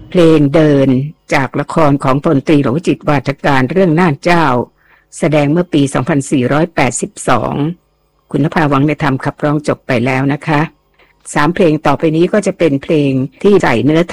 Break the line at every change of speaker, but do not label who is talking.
เพลงเดินจากละครของพลตรีหลวงวิจิตรวาทการเรื่องน่านเจ้าแสดงเมื่อปี 2482 คุณนภาวังในธรรมขับร้องจบไปแล้วนะคะ3เพลงต่อไปนี้ก็จะเป็นเพลงที่ใส่เนื้อ